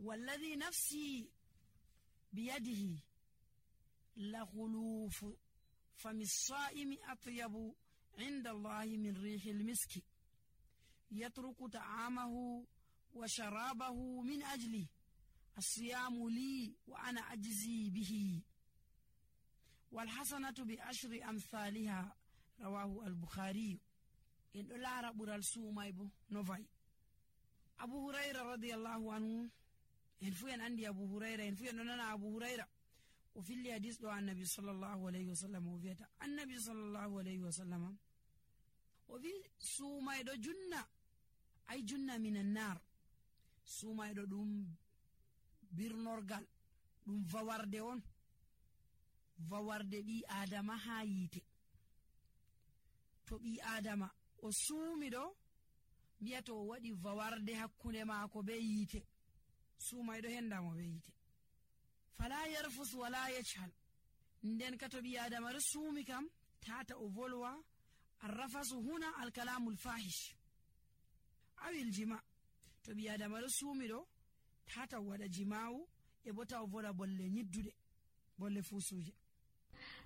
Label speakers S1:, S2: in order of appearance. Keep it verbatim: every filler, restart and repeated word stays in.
S1: والذي نفسي بيده لخلوف فم الصائم أطيب عند الله من ريح المسك يترك طعامه وشرابه من أجلي الصيام لي وأنا أجزي به والحسنة بعشر أمثالها رواه البخاري. إن الله رب السومايبو نوفاي أبو هريرة رضي الله عنه إن فين عندي أبو هريرة إن فين أنا أبو هريرة وفي اللي حديث له عن النبي صلى الله عليه وسلم وفيتا النبي صلى الله عليه وسلم وفي سومايدو جنة أي جنة من النار سومايدو دوم بيرنورغال دوم فوارديون فوارde bi adama ha yite to bi adama o suumi do biato wadi vawarde hakkunde maako be yite suumay do hendamo be yite fala yarfus wala yachal nden ka to bi adama rasumi kam tata o volwa arrafasu huna alkalamu alfahish aw aljima to bi adama rasumi do tata wada jimaawu e bota o vola bolle nyiddude bolle fusuje.